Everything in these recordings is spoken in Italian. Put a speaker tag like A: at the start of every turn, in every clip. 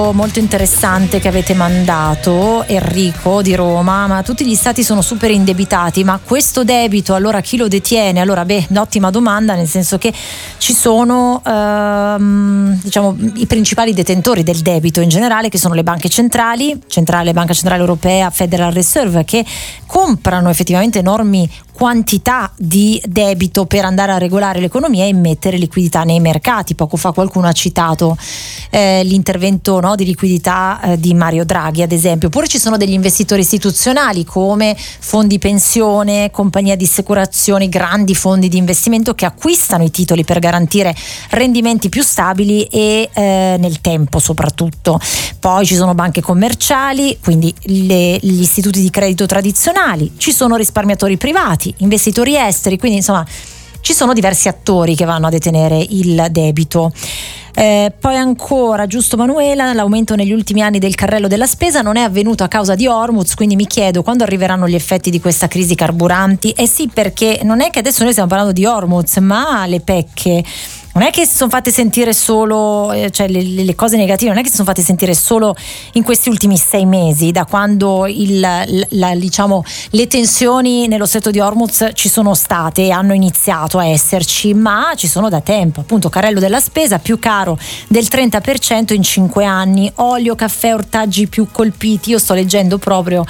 A: molto interessante che avete mandato, Enrico di Roma, ma tutti gli stati sono super indebitati, ma questo debito allora chi lo detiene? Allora ottima domanda, nel senso che ci sono diciamo i principali detentori del debito in generale, che sono le banche centrali, Banca Centrale Europea, Federal Reserve, che comprano effettivamente enormi quantità di debito per andare a regolare l'economia e immettere liquidità nei mercati. Poco fa qualcuno ha citato l'intervento di liquidità di Mario Draghi, ad esempio. Oppure ci sono degli investitori istituzionali come fondi pensione, compagnie di assicurazioni, grandi fondi di investimento che acquistano i titoli per garantire rendimenti più stabili e nel tempo soprattutto. Poi ci sono banche commerciali, quindi gli istituti di credito tradizionali, ci sono risparmiatori privati, investitori esteri, quindi insomma ci sono diversi attori che vanno a detenere il debito. Poi ancora, giusto Manuela, l'aumento negli ultimi anni del carrello della spesa non è avvenuto a causa di Hormuz, quindi mi chiedo quando arriveranno gli effetti di questa crisi carburanti. Sì, perché non è che adesso noi stiamo parlando di Hormuz, ma le pecche non è che si sono fatte sentire solo, cioè le cose negative non è che si sono fatte sentire solo in questi ultimi 6 mesi, da quando diciamo le tensioni nello stretto di Hormuz ci sono state e hanno iniziato a esserci, ma ci sono da tempo. Appunto, carrello della spesa più caro del 30% in 5 anni, olio, caffè, ortaggi più colpiti. Io sto leggendo proprio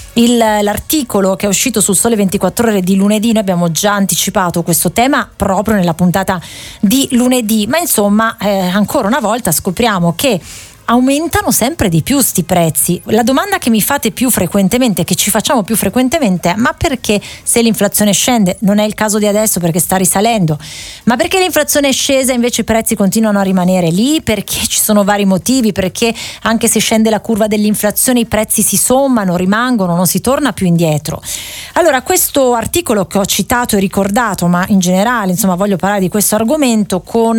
A: l'articolo che è uscito sul Sole 24 Ore di lunedì. Noi abbiamo già anticipato questo tema proprio nella puntata di lunedì, ma insomma ancora una volta scopriamo che aumentano sempre di più sti prezzi. La domanda che mi fate più frequentemente, che ci facciamo più frequentemente, è: ma perché se l'inflazione scende, non è il caso di adesso perché sta risalendo, ma perché l'inflazione è scesa e invece i prezzi continuano a rimanere lì? Perché ci sono vari motivi, perché anche se scende la curva dell'inflazione i prezzi si sommano, rimangono, non si torna più indietro. Allora, questo articolo che ho citato e ricordato, ma in generale insomma voglio parlare di questo argomento con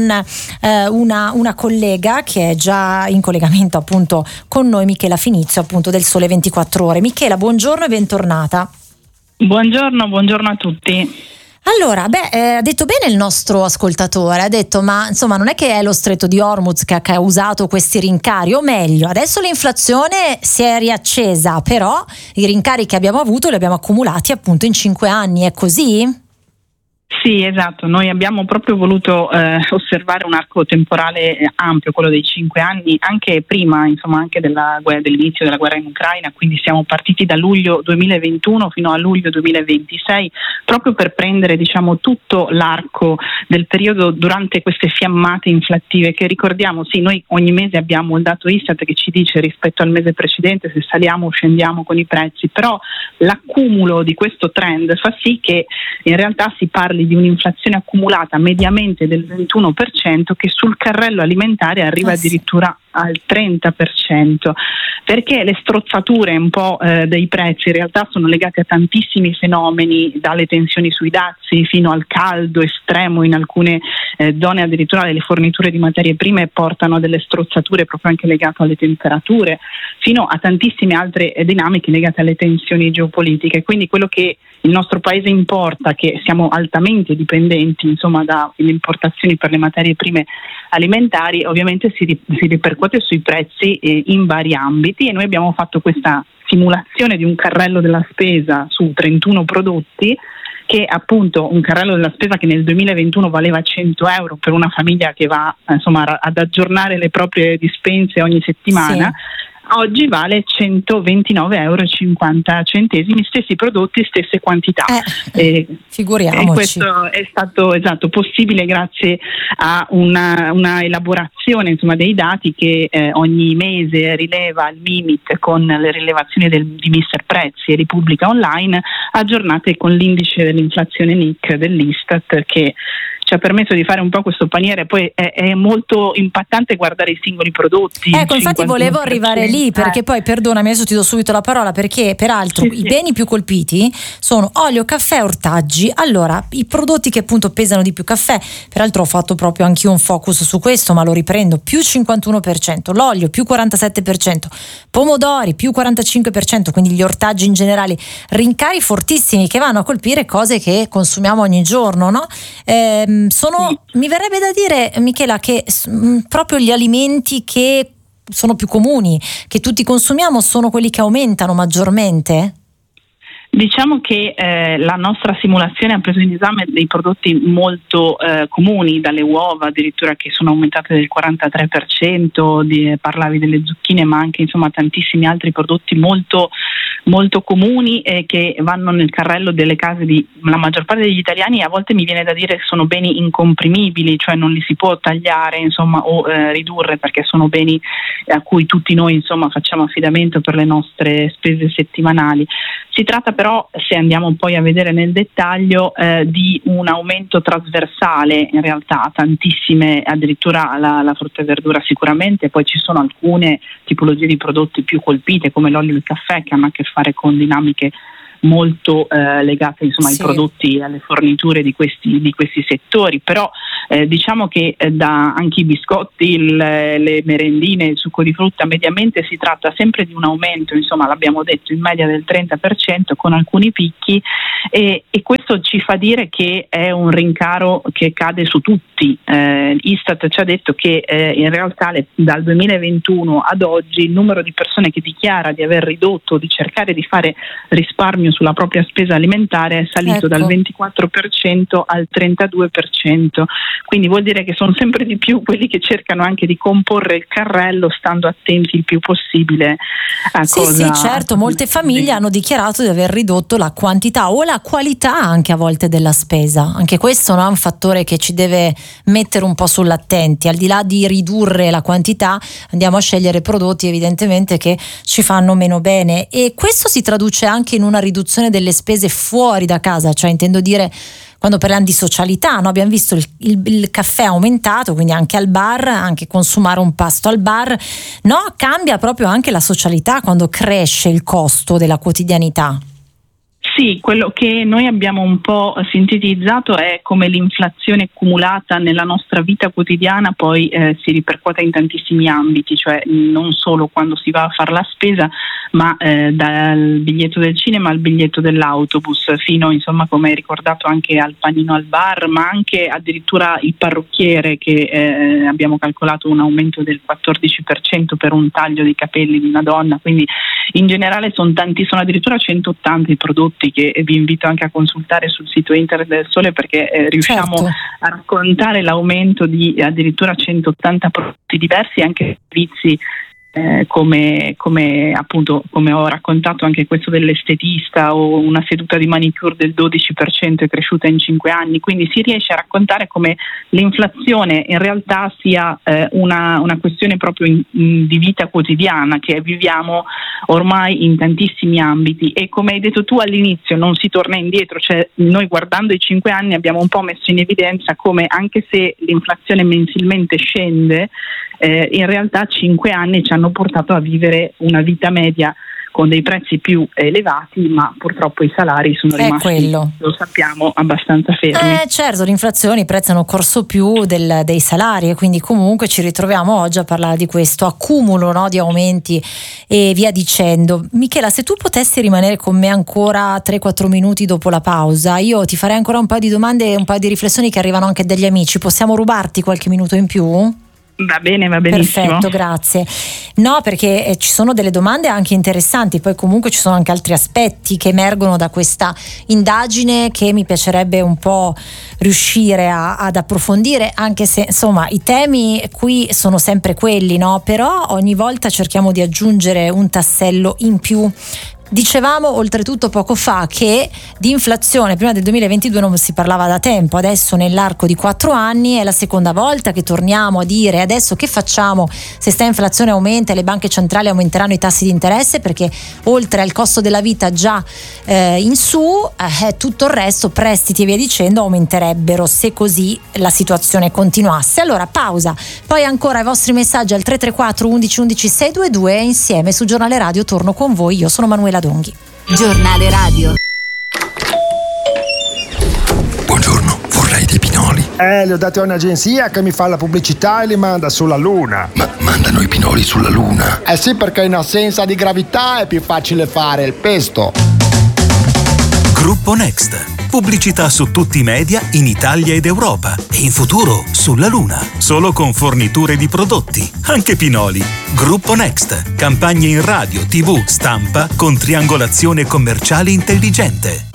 A: una collega che è già in collegamento appunto con noi, Michela Finizio, appunto del Sole 24 Ore. Michela, buongiorno e bentornata.
B: Buongiorno a tutti.
A: Allora, ha detto bene il nostro ascoltatore, ha detto ma insomma non è che è lo stretto di Hormuz che ha causato questi rincari, o meglio, adesso l'inflazione si è riaccesa, però i rincari che abbiamo avuto li abbiamo accumulati appunto in 5 anni, è così?
B: Sì, esatto, noi abbiamo proprio voluto osservare un arco temporale ampio, quello dei 5 anni, anche prima, insomma, anche dell'inizio della guerra in Ucraina, quindi siamo partiti da luglio 2021 fino a luglio 2026, proprio per prendere, diciamo, tutto l'arco del periodo durante queste fiammate inflattive che, ricordiamo, sì, noi ogni mese abbiamo il dato Istat che ci dice rispetto al mese precedente se saliamo o scendiamo con i prezzi, però l'accumulo di questo trend fa sì che in realtà si parli di un'inflazione accumulata mediamente del 21%, che sul carrello alimentare arriva addirittura al 30%, perché le strozzature un po' dei prezzi in realtà sono legate a tantissimi fenomeni, dalle tensioni sui dazi fino al caldo estremo in alcune zone, addirittura le forniture di materie prime portano a delle strozzature proprio anche legate alle temperature, fino a tantissime altre dinamiche legate alle tensioni geopolitiche. Quindi quello che il nostro paese importa, che siamo altamente dipendenti insomma dalle importazioni per le materie prime alimentari, ovviamente si ripercuote sui prezzi in vari ambiti, e noi abbiamo fatto questa simulazione di un carrello della spesa su 31 prodotti, che appunto un carrello della spesa che nel 2021 valeva 100 euro per una famiglia che va insomma ad aggiornare le proprie dispense ogni settimana. Sì. Oggi vale 129,50 euro, stessi prodotti, stesse quantità.
A: Figuriamoci.
B: E questo è stato possibile grazie a una elaborazione insomma dei dati che ogni mese rileva il Mimit con le rilevazioni di Mister Prezzi e Repubblica Online, aggiornate con l'indice dell'inflazione NIC dell'Istat, che ci ha permesso di fare un po' questo paniere. Poi è molto impattante guardare i singoli prodotti.
A: Infatti volevo arrivare lì, perché poi, perdonami, adesso ti do subito la parola, perché peraltro i beni più colpiti sono olio, caffè, ortaggi. Allora, i prodotti che appunto pesano di più: caffè, peraltro ho fatto proprio anch'io un focus su questo, ma lo riprendo, più 51%, l'olio più 47%, pomodori più 45%, quindi gli ortaggi in generale, rincari fortissimi che vanno a colpire cose che consumiamo ogni giorno, no? Mi verrebbe da dire, Michela, che proprio gli alimenti che sono più comuni, che tutti consumiamo, sono quelli che aumentano maggiormente?
B: Diciamo che la nostra simulazione ha preso in esame dei prodotti molto comuni, dalle uova addirittura che sono aumentate del 43%, parlavi delle zucchine, ma anche insomma tantissimi altri prodotti molto, molto comuni che vanno nel carrello delle case di la maggior parte degli italiani. A volte mi viene da dire che sono beni incomprimibili, cioè non li si può tagliare insomma o ridurre, perché sono beni a cui tutti noi insomma facciamo affidamento per le nostre spese settimanali. Si tratta però, se andiamo poi a vedere nel dettaglio, di un aumento trasversale, in realtà tantissime, addirittura la frutta e verdura sicuramente, poi ci sono alcune tipologie di prodotti più colpite come l'olio e il caffè, che hanno a che fare con dinamiche molto legate insomma ai prodotti e alle forniture di questi settori, però diciamo che anche i biscotti, le merendine, il succo di frutta, mediamente si tratta sempre di un aumento, insomma l'abbiamo detto, in media del 30%, con alcuni picchi, e questo ci fa dire che è un rincaro che cade su tutti. Istat ci ha detto che in realtà dal 2021 ad oggi il numero di persone che dichiara di aver ridotto, di cercare di fare risparmio sulla propria spesa alimentare è salito dal 24% al 32%, quindi vuol dire che sono sempre di più quelli che cercano anche di comporre il carrello, stando attenti il più possibile a cosa.
A: Sì, certo, molte famiglie hanno dichiarato di aver ridotto la quantità o la qualità anche a volte della spesa. Anche questo, no, è un fattore che ci deve mettere un po' sull'attenti. Al di là di ridurre la quantità, andiamo a scegliere prodotti evidentemente che ci fanno meno bene, e questo si traduce anche in una riduzione delle spese fuori da casa, cioè intendo dire quando parliamo di socialità, no? Abbiamo visto il caffè aumentato, quindi anche al bar, anche consumare un pasto al bar, no? Cambia proprio anche la socialità quando cresce il costo della quotidianità.
B: Sì, quello che noi abbiamo un po' sintetizzato è come l'inflazione accumulata nella nostra vita quotidiana poi si ripercuote in tantissimi ambiti, cioè non solo quando si va a fare la spesa, ma dal biglietto del cinema al biglietto dell'autobus, fino insomma, come hai ricordato, anche al panino al bar, ma anche addirittura il parrucchiere, che abbiamo calcolato un aumento del 14% per un taglio di capelli di una donna, quindi in generale sono addirittura 180 i prodotti che vi invito anche a consultare sul sito internet del Sole, perché riusciamo a raccontare l'aumento di addirittura 180 prodotti diversi, anche servizi come appunto, come ho raccontato, anche questo dell'estetista, o una seduta di manicure del 12% è cresciuta in 5 anni, quindi si riesce a raccontare come l'inflazione in realtà sia una questione proprio di vita quotidiana che viviamo ormai in tantissimi ambiti, e come hai detto tu all'inizio non si torna indietro, cioè noi guardando i 5 anni abbiamo un po' messo in evidenza come, anche se l'inflazione mensilmente scende, in realtà 5 anni ci hanno portato a vivere una vita media con dei prezzi più elevati, ma purtroppo i salari sono rimasti, lo sappiamo, abbastanza fermi.
A: Certo, l'inflazione, i prezzi hanno corso più dei salari, e quindi comunque ci ritroviamo oggi a parlare di questo accumulo, no, di aumenti e via dicendo. Michela, se tu potessi rimanere con me ancora 3-4 minuti dopo la pausa, io ti farei ancora un paio di domande e un paio di riflessioni che arrivano anche dagli amici. Possiamo rubarti qualche minuto in più?
B: Va bene, va benissimo.
A: Perfetto, grazie. No, perché ci sono delle domande anche interessanti, poi comunque ci sono anche altri aspetti che emergono da questa indagine che mi piacerebbe un po' riuscire ad approfondire, anche se insomma i temi qui sono sempre quelli, no? Però ogni volta cerchiamo di aggiungere un tassello in più. Dicevamo oltretutto poco fa che di inflazione prima del 2022 non si parlava da tempo, adesso nell'arco di 4 anni è la seconda volta che torniamo a dire adesso che facciamo se sta inflazione aumenta e le banche centrali aumenteranno i tassi di interesse, perché oltre al costo della vita già in su, tutto il resto, prestiti e via dicendo, aumenterebbero se così la situazione continuasse. Allora pausa, poi ancora i vostri messaggi al 334 11 11 622 e insieme su Giornale Radio torno con voi. Io sono Manuela Donghi.
C: Giornale Radio.
D: Buongiorno, vorrei dei pinoli.
E: Li ho dati a un'agenzia che mi fa la pubblicità e li manda sulla Luna.
D: Ma mandano i pinoli sulla Luna?
E: Eh sì, perché in assenza di gravità è più facile fare il pesto.
F: Gruppo Next.
C: Pubblicità su tutti i media in Italia ed Europa e in futuro sulla Luna. Solo con forniture di prodotti, anche Pinoli. Gruppo Next. Campagne in radio, TV, stampa con triangolazione commerciale intelligente.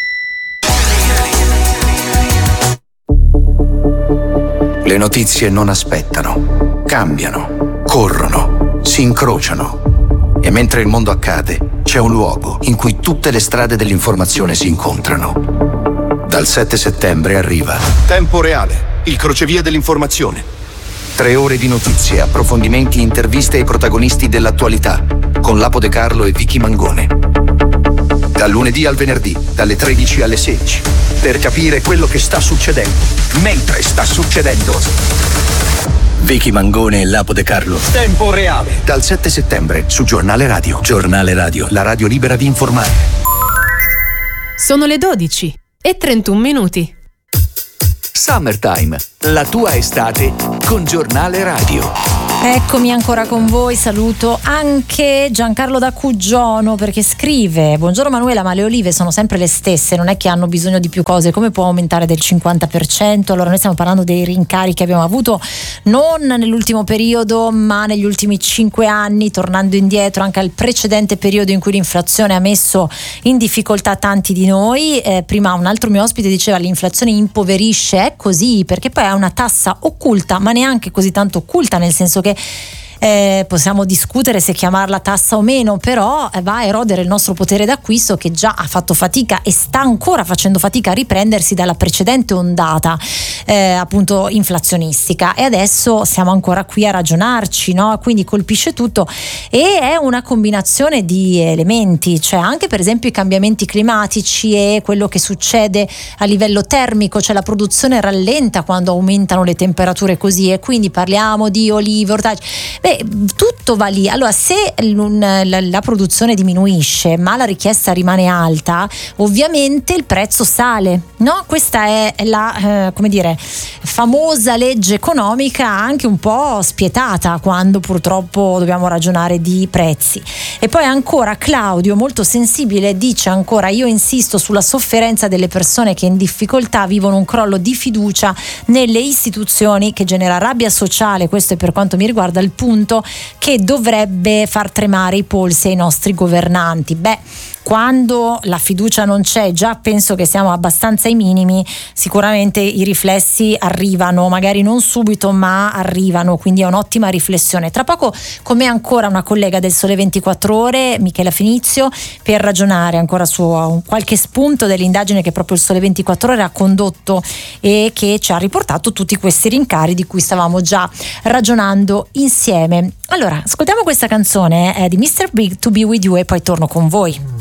F: Le notizie non aspettano, cambiano, corrono, si incrociano. E mentre il mondo accade, c'è un luogo in cui tutte le strade dell'informazione si incontrano. Dal 7 settembre arriva
G: Tempo Reale, il crocevia dell'informazione.
F: 3 ore di notizie, approfondimenti, interviste ai protagonisti dell'attualità, con Lapo De Carlo e Vicky Mangone. Dal lunedì al venerdì, dalle 13 alle 16, per capire quello che sta succedendo, mentre sta succedendo. Vicky Mangone e Lapo De Carlo.
G: Tempo Reale.
F: Dal 7 settembre su Giornale Radio. Giornale Radio, la radio libera di informare.
H: Sono le 12:31.
F: Summertime, la tua estate con Giornale Radio.
A: Eccomi ancora con voi, saluto anche Giancarlo da Cuggiono perché scrive: buongiorno Manuela, ma le olive sono sempre le stesse, non è che hanno bisogno di più cose, come può aumentare del 50%? Allora noi stiamo parlando dei rincari che abbiamo avuto non nell'ultimo periodo ma negli ultimi 5 anni, tornando indietro anche al precedente periodo in cui l'inflazione ha messo in difficoltà tanti di noi. Prima un altro mio ospite diceva l'inflazione impoverisce, è così perché poi è una tassa occulta ma neanche così tanto occulta, nel senso che possiamo discutere se chiamarla tassa o meno, però va a erodere il nostro potere d'acquisto che già ha fatto fatica e sta ancora facendo fatica a riprendersi dalla precedente ondata appunto inflazionistica, e adesso siamo ancora qui a ragionarci, no? Quindi colpisce tutto e è una combinazione di elementi, cioè anche per esempio i cambiamenti climatici e quello che succede a livello termico, cioè la produzione rallenta quando aumentano le temperature così, e quindi parliamo di olive, ortaggi. Tutto va lì. Allora se la produzione diminuisce ma la richiesta rimane alta, ovviamente il prezzo sale, no? Questa è la come dire, famosa legge economica, anche un po' spietata quando purtroppo dobbiamo ragionare di prezzi. E poi ancora Claudio, molto sensibile, dice ancora: io insisto sulla sofferenza delle persone che in difficoltà vivono un crollo di fiducia nelle istituzioni che genera rabbia sociale. Questo è per quanto mi riguarda il punto che dovrebbe far tremare i polsi ai nostri governanti. Quando la fiducia non c'è, già penso che siamo abbastanza ai minimi, sicuramente i riflessi arrivano, magari non subito ma arrivano, quindi è un'ottima riflessione. Tra poco con me ancora una collega del Sole 24 Ore, Michela Finizio, per ragionare ancora su qualche spunto dell'indagine che proprio il Sole 24 Ore ha condotto e che ci ha riportato tutti questi rincari di cui stavamo già ragionando insieme. Allora, ascoltiamo questa canzone di Mr. Big, To Be With You, e poi torno con voi.